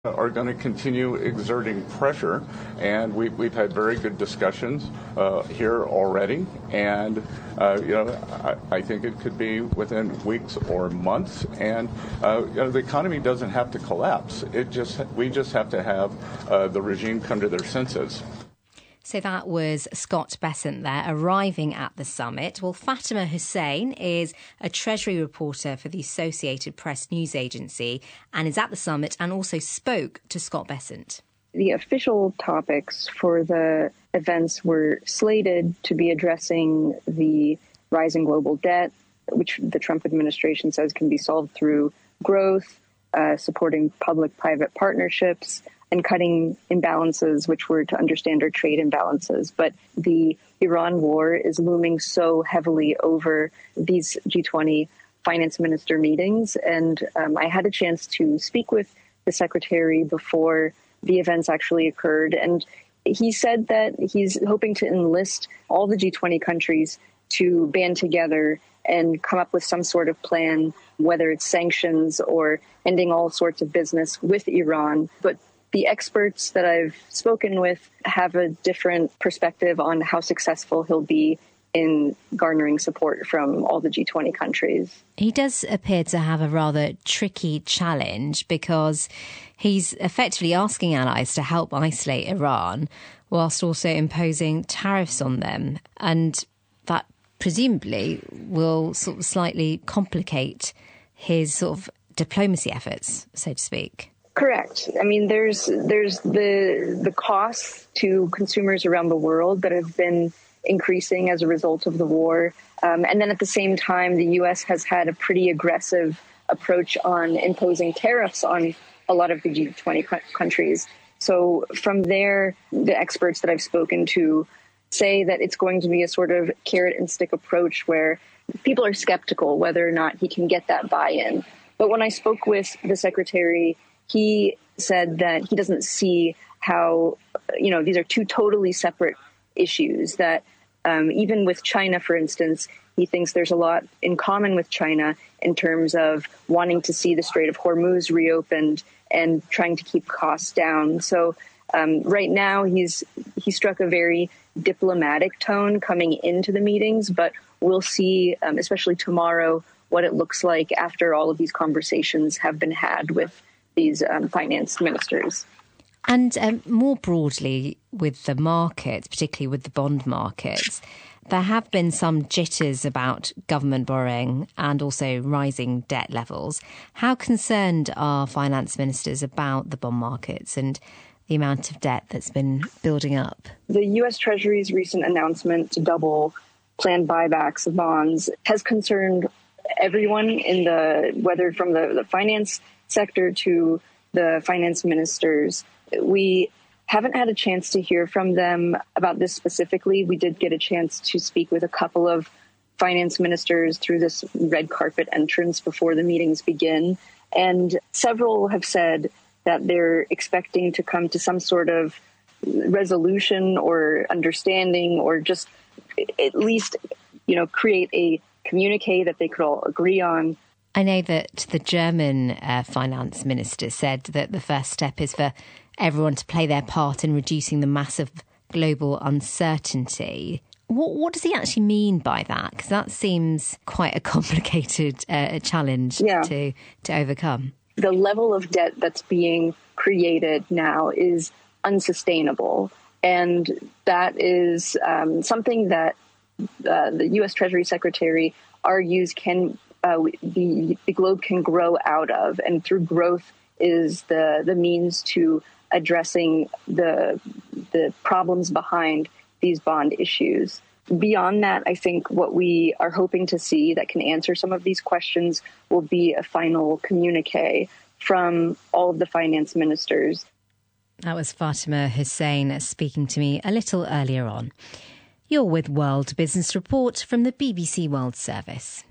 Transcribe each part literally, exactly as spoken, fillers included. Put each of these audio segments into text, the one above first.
are going to continue exerting pressure, and we, we've had very good discussions uh, here already, and uh, you know I, I think it could be within weeks or months, and uh, you know the economy doesn't have to collapse. It just we just have to have uh, the regime come to their senses. So that was Scott Bessent there, arriving at the summit. Well, Fatima Hussein is a Treasury reporter for the Associated Press news agency and is at the summit and also spoke to Scott Bessent. The official topics for the events were slated to be addressing the rising global debt, which the Trump administration says can be solved through growth, uh, supporting public-private partnerships, and cutting imbalances, which were to understand our trade imbalances. But the Iran war is looming so heavily over these G twenty finance minister meetings. And um, I had a chance to speak with the secretary before the events actually occurred. And he said that he's hoping to enlist all the G twenty countries to band together and come up with some sort of plan, whether it's sanctions or ending all sorts of business with Iran. But the experts that I've spoken with have a different perspective on how successful he'll be in garnering support from all the G twenty countries. He does appear to have a rather tricky challenge because he's effectively asking allies to help isolate Iran whilst also imposing tariffs on them. And that presumably will sort of slightly complicate his sort of diplomacy efforts, so to speak. Correct. I mean, there's there's the the costs to consumers around the world that have been increasing as a result of the war. Um, and then at the same time, the U S has had a pretty aggressive approach on imposing tariffs on a lot of the G twenty co- countries. So from there, the experts that I've spoken to say that it's going to be a sort of carrot and stick approach where people are skeptical whether or not he can get that buy-in. But when I spoke with the secretary, he said that he doesn't see how, you know, these are two totally separate issues, that um, even with China, for instance, he thinks there's a lot in common with China in terms of wanting to see the Strait of Hormuz reopened and trying to keep costs down. So um, right now he's he struck a very diplomatic tone coming into the meetings, but we'll see, um, especially tomorrow, what it looks like after all of these conversations have been had with these um, finance ministers. And um, more broadly with the markets, particularly with the bond markets, there have been some jitters about government borrowing and also rising debt levels. How concerned are finance ministers about the bond markets and the amount of debt that's been building up? The U S Treasury's recent announcement to double planned buybacks of bonds has concerned everyone in the, whether from the, the finance sector to the finance ministers. We haven't had a chance to hear from them about this specifically. We did get a chance to speak with a couple of finance ministers through this red carpet entrance before the meetings begin. And several have said that they're expecting to come to some sort of resolution or understanding, or just at least, you know, create a communique that they could all agree on. I know that the German uh, finance minister said that the first step is for everyone to play their part in reducing the massive global uncertainty. What, what does he actually mean by that? Because that seems quite a complicated uh, challenge yeah. to, to overcome. The level of debt that's being created now is unsustainable. And that is um, something that uh, the U S Treasury Secretary argues can uh, the, the globe can grow out of. And through growth is the, the means to addressing the the problems behind these bond issues. Beyond that, I think what we are hoping to see that can answer some of these questions will be a final communique from all of the finance ministers. That was Fatima Hussein speaking to me a little earlier on. You're with World Business Report from the B B C World Service.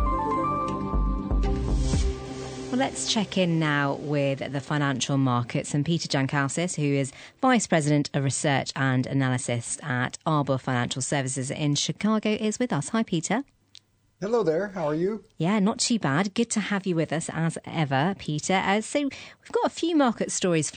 Well, let's check in now with the financial markets. And Peter Jankausis, who is Vice President of Research and Analysis at Arbor Financial Services in Chicago, is with us. Hi, Peter. Hello there. How are you? Yeah, not too bad. Good to have you with us as ever, Peter. Uh, so we've got a few market stories